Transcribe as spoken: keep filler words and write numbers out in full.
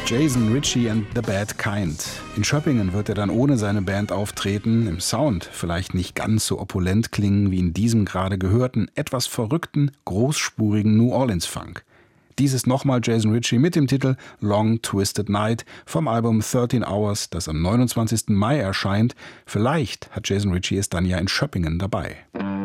Jason Ritchie and the Bad Kind. In Schöppingen wird er dann ohne seine Band auftreten, im Sound vielleicht nicht ganz so opulent klingen wie in diesem gerade gehörten, etwas verrückten, großspurigen New Orleans Funk. Dies ist nochmal Jason Ritchie mit dem Titel Long Twisted Night vom Album thirteen Hours, das am neunundzwanzigsten Mai erscheint. Vielleicht hat Jason Ritchie es dann ja in Schöppingen dabei.